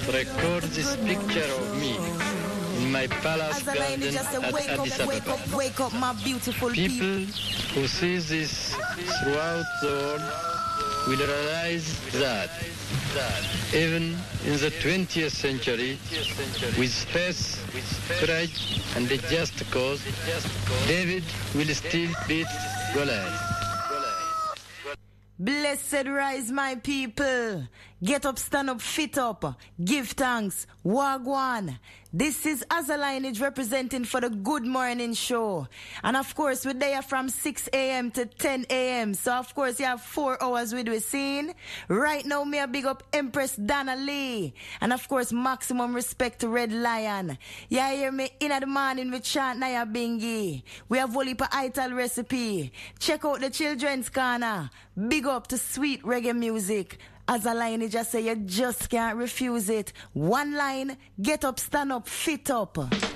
record this picture of me in my palace garden at Addis Ababa. Wake up, my beautiful people who see this throughout the world will realize that even in the 20th century, with faith, courage, and a just cause, David will still beat Goliath. Blessed rise, my people. Get up, stand up, fit up. Give thanks. Wagwan. This is Azalineage representing for the Good Morning Show. And of course, we're there from 6 a.m. to 10 a.m. So of course, you have 4 hours with we scene. Right now, me a big up Empress Donna Lee. And of course, maximum respect to Red Lion. You hear me in the morning with chant Naya Bingi. We have Volipa Ital recipe. Check out the children's corner. Big up to sweet reggae music. Azalineage just say you just can't refuse it. One line, get up, stand up, fit up.